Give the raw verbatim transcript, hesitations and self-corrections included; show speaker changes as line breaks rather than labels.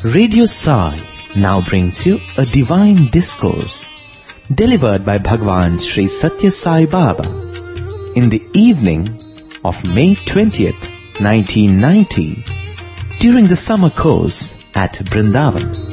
Radio Sai now brings you a divine discourse delivered by Bhagwan Sri Satya Sai Baba in the evening of May twentieth, nineteen ninety during the summer course at Vrindavan.